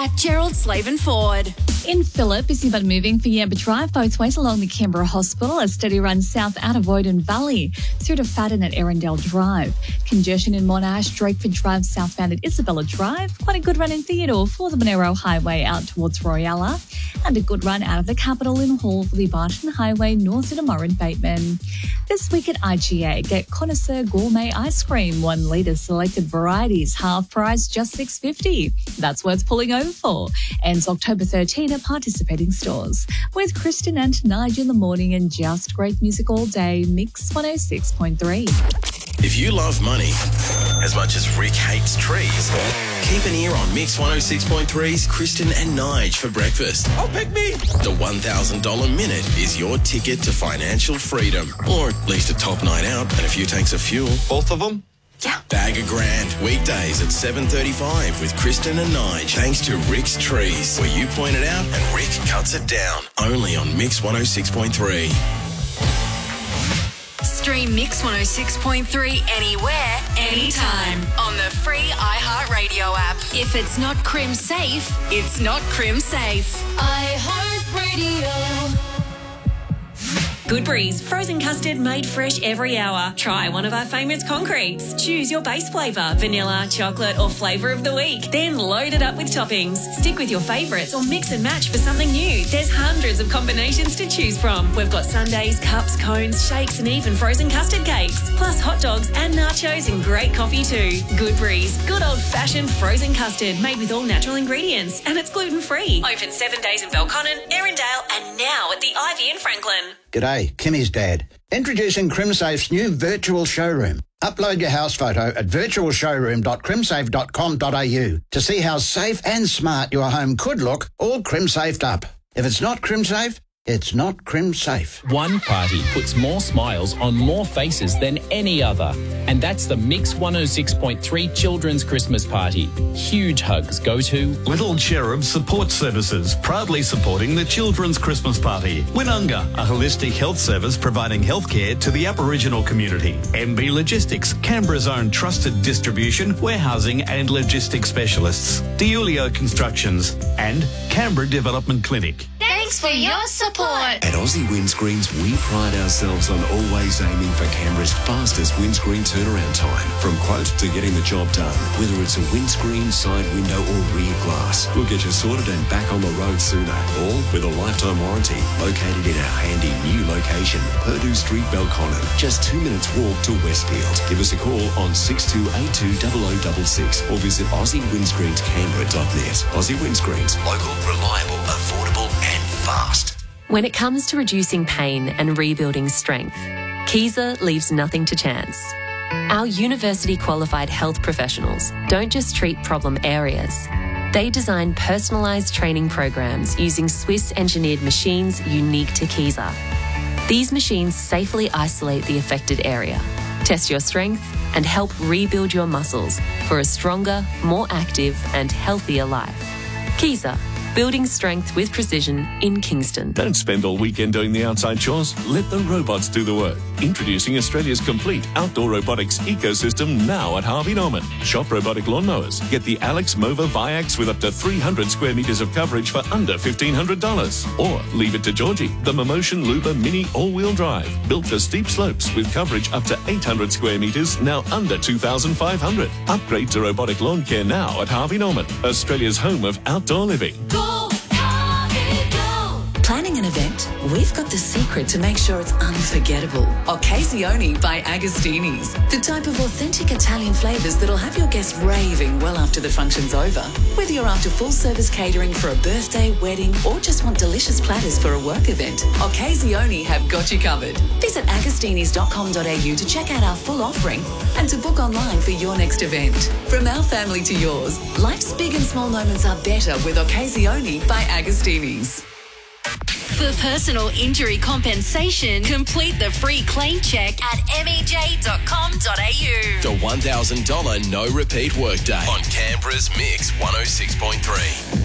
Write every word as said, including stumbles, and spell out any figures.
at Gerald Slaven Ford. In Phillip, busy but moving for Yamba Drive both ways along the Canberra Hospital, a steady run south out of Woden Valley through to Fadden at Erindale Drive. Congestion in Monash, Drakeford Drive southbound at Isabella Drive. Quite a good run in Theodore for the Monero Highway out towards Royalla. And a good run out of the capital in Hall for the Barton Highway north to Murrin Bateman. This week at I G A, get Connoisseur Gourmet Ice Cream, one litre selected varieties, half price, just six dollars fifty. That's worth pulling over for. Ends October thirteenth at participating stores. With Kristen and Nigel in the morning and just great music all day, Mix one oh six point three. If you love money as much as Rick hates trees, keep an ear on Mix one oh six point three's Kristen and Nige for breakfast. Oh, pick me! The one thousand dollars minute is your ticket to financial freedom, or at least a top night out and a few tanks of fuel. Both of them? Yeah. Bag a grand, weekdays at seven thirty-five with Kristen and Nige, thanks to Rick's Trees, where you point it out and Rick cuts it down. Only on Mix one oh six point three. Stream Mix one oh six point three anywhere, anytime on the free iHeartRadio app. If it's not Crim Safe, it's not Crim Safe. iHeartRadio. Goodberry's frozen custard made fresh every hour. Try one of our favourites concretes. Choose your base flavour, vanilla, chocolate or flavour of the week. Then load it up with toppings. Stick with your favourites or mix and match for something new. There's hundreds of combinations to choose from. We've got sundaes, cups, cones, shakes and even frozen custard cakes. Plus hot dogs and nachos and great coffee too. Goodberry's, good old-fashioned frozen custard made with all natural ingredients and it's gluten-free. Open seven days in Belconnen, Erindale and now at the Ivy in Franklin. G'day, Kimmy's dad. Introducing CrimSafe's new virtual showroom. Upload your house photo at virtual showroom dot crimsafe dot com dot a u to see how safe and smart your home could look, all CrimSafed up. If it's not CrimSafe, it's not CrimSafe. One party puts more smiles on more faces than any other. And that's the Mix one oh six point three Children's Christmas Party. Huge hugs go to Little Cherub Support Services, proudly supporting the Children's Christmas Party. Winunga, a holistic health service providing healthcare to the Aboriginal community. M B Logistics, Canberra's own trusted distribution, warehousing and logistics specialists. Diulio Constructions and Canberra Development Clinic. Thanks for your support. At Aussie Windscreens, we pride ourselves on always aiming for Canberra's fastest windscreen turnaround time. From quote to getting the job done, whether it's a windscreen, side window or rear glass, we'll get you sorted and back on the road sooner. All with a lifetime warranty. Located in our handy new location, Purdue Street, Belconnen. Just two minutes walk to Westfield. Give us a call on six two eight two zero zero six six or visit aussie windscreens canberra dot net. Aussie Windscreens, local, reliable, affordable and fast. When it comes to reducing pain and rebuilding strength, Kaiser leaves nothing to chance. Our university-qualified health professionals don't just treat problem areas. They design personalised training programs using Swiss-engineered machines unique to Kaiser. These machines safely isolate the affected area, test your strength, and help rebuild your muscles for a stronger, more active and healthier life. Kaiser, building strength with precision in Kingston. Don't spend all weekend doing the outside chores. Let the robots do the work. Introducing Australia's complete outdoor robotics ecosystem now at Harvey Norman. Shop robotic lawnmowers. Get the Alex Mova Viax with up to three hundred square metres of coverage for under fifteen hundred dollars. Or leave it to Georgie, the Momotion Luba Mini all-wheel drive. Built for steep slopes with coverage up to eight hundred square metres, now under two thousand five hundred. Upgrade to robotic lawn care now at Harvey Norman, Australia's home of outdoor living. Planning an event? We've got the secret to make sure it's unforgettable. Occasioni by Agostini's. The type of authentic Italian flavours that'll have your guests raving well after the function's over. Whether you're after full-service catering for a birthday, wedding, or just want delicious platters for a work event, Occasioni have got you covered. Visit agostinis dot com dot a u to check out our full offering and to book online for your next event. From our family to yours, life's big and small moments are better with Occasioni by Agostini's. For personal injury compensation, complete the free claim check at m e j dot com dot a u. The one thousand dollars no repeat workday on Canberra's Mix one oh six point three.